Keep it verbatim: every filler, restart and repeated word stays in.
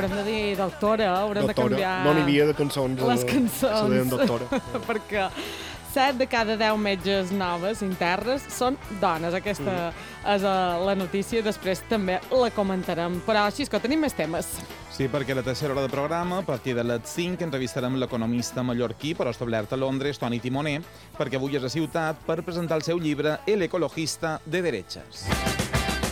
hem de dir doctora, haurem doctora. de canviar... No n'hi havia de cançons. Les cançons. Se deien doctora. Perquè set de cada deu metges noves internes són dones. Aquesta mm. és la notícia, després també la comentarem. Però, Xisco, tenim més temes. Sí, perquè a la tercera hora de programa, a partir de les cinc, entrevistarem l'economista mallorquí, però establert a Londres, Toni Timoner, perquè avui és a Ciutat per presentar el seu llibre El ecologista de derechas.